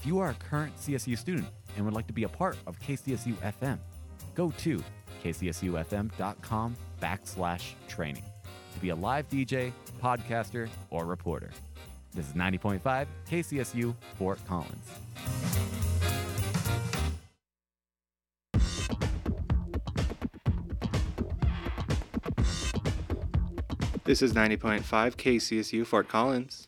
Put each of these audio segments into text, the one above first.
If you are a current CSU student and would like to be a part of KCSU FM, go to kcsufm.com/training to be a live DJ, podcaster, or reporter. This is 90.5 KCSU Fort Collins. This is 90.5 KCSU Fort Collins.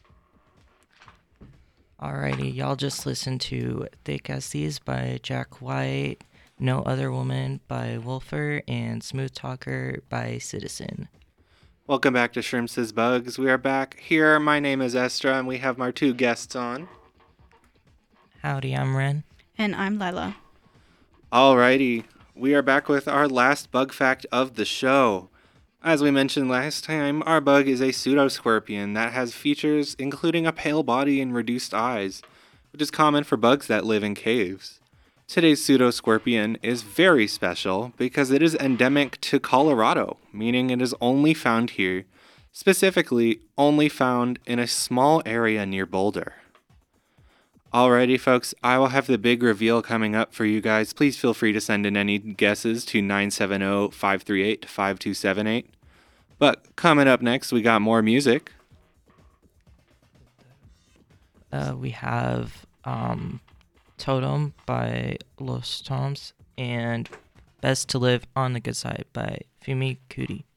Alrighty, y'all just listened to Thick as These by Jack White, No Other Woman by Wolfer, and Smooth Talker by Citizen. Welcome back to Shrimps is Bugs. We are back here. My name is Estra, and we have our two guests on. Howdy, I'm Ren. And I'm Lila. Alrighty, we are back with our last bug fact of the show. As we mentioned last time, our bug is a pseudoscorpion that has features including a pale body and reduced eyes, which is common for bugs that live in caves. Today's pseudoscorpion is very special because it is endemic to Colorado, meaning it is only found here, specifically only found in a small area near Boulder. Alrighty folks, I will have the big reveal coming up for you guys. Please feel free to send in any guesses to 970-538-5278. But coming up next, we got more music. We have Totem by Los Toms and Best to Live on the Good Side by Fumi Kuti.